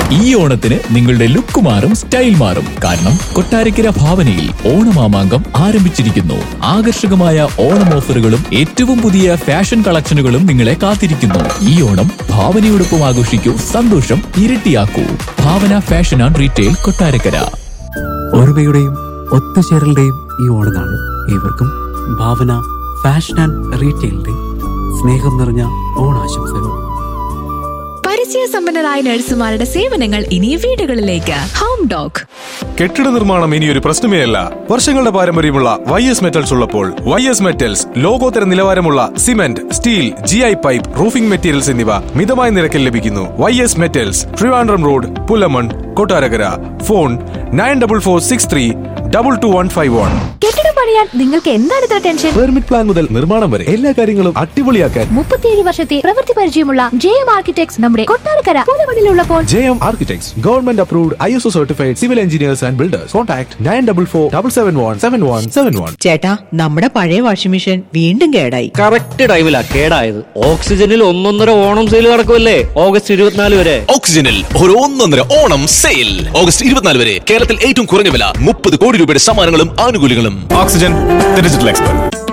ഈ ഓണത്തിന് നിങ്ങളുടെ ലുക്ക് മാറും, സ്റ്റൈൽ മാറും. കാരണം കൊട്ടാരക്കര ഭാവനയിൽ ഓണമാമാങ്കം ആരംഭിച്ചിരിക്കുന്നു. ആകർഷകമായ ഓണം ഓഫറുകളും ഏറ്റവും പുതിയ ഫാഷൻ കളക്ഷനുകളും നിങ്ങളെ കാത്തിരിക്കുന്നു. ഈ ഓണം ഭാവനയോടൊപ്പം ആഘോഷിക്കൂ, സന്തോഷം ഇരട്ടിയാക്കൂ. ഭാവന ഫാഷൻ ആൻഡ് റീറ്റെയിൽ, കൊട്ടാരക്കര. ഓർമ്മയുടെയും ഒത്തുചേരലുടെയും ഈ ഓണനാണ് ഏവർക്കും ഭാവന ഫാഷൻ ആൻഡ് റീറ്റെയിലിന്റെ സ്നേഹം നിറഞ്ഞ ഓണാശംസകൾ. പരിചയസമ്പന്നരായ നഴ്സുമാരുടെ സേവനങ്ങൾ ഇനി വീടുകളിലേക്ക്. Home dog. കെട്ടിട നിർമ്മാണം ഇനിയൊരു പ്രശ്നമേ അല്ല. വർഷങ്ങളുടെ പാരമ്പര്യമുള്ള YS മെറ്റൽസ് ഉള്ളപ്പോൾ YS മെറ്റൽസ് ലോകോത്തര നിലവാരമുള്ള cement, steel, GI pipe, roofing materials എന്നിവ മിതമായ നിരക്കിൽ ലഭിക്കുന്നു. YS metals, Trivandrum road, Pullamon, Kottarakkara. Phone 9446322151. കെട്ടിടം പണിയാൻ നിങ്ങൾക്ക് എന്താണ് ഇത്ര ടെൻഷൻ? പെർമിറ്റ് പ്ലാൻ മുതൽ നിർമ്മാണം വരെ എല്ലാ കാര്യങ്ങളും അടിപൊളിയാക്കാൻ 37 വർഷത്തെ പ്രവൃത്തി പരിചയമുള്ള JM ആർക്കിടെക്ട്സ് നമ്മുടെ Kottarakkara പുതുമണിലുള്ളപ്പോൾ. JM Architects, Government Approved, ISO Certified Civil Engineers and Builders. Contact 9447717171. ചേട്ടാ, നമ്മുടെ പഴയ വാഷിംഗ് മെഷീൻ വീണ്ടും കേടായി. കറക്റ്റ് ടൈമിലാ കേടായത്. ഓക്സിജനിൽ 1.5 ഓണം സെയിൽ നടക്കുമല്ലേ ഓഗസ്റ്റ് 24 വരെ. ഓക്സിജനിൽ ഒരു 1.5 ഓണം സെയിൽ ഓഗസ്റ്റ് 24 വരെ. കേരളത്തിൽ ഏറ്റവും കുറഞ്ഞ വില, 30 കോടി രൂപയുടെ സമ്മാനങ്ങളും ആനുകൂല്യങ്ങളും. Oxygen, the digital expert.